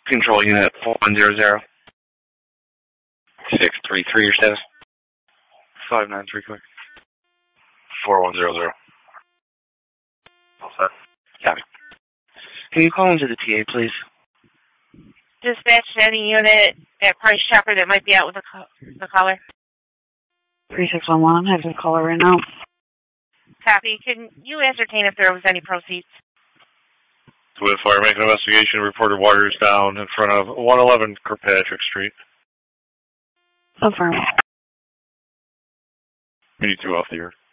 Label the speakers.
Speaker 1: Control unit 4100. 633, your status?
Speaker 2: 593, quick.
Speaker 1: 4100.
Speaker 2: All set.
Speaker 1: Copy. Can you call into the TA, please?
Speaker 3: Dispatch any unit at Price Chopper that might be out with the caller.
Speaker 4: 3611, I have the caller right now.
Speaker 3: Copy. Can you ascertain if there was any proceeds?
Speaker 2: With fire, make an investigation. Reported water is down in front of 111 Kirkpatrick Street.
Speaker 4: Affirm.
Speaker 2: We need 2 off the air.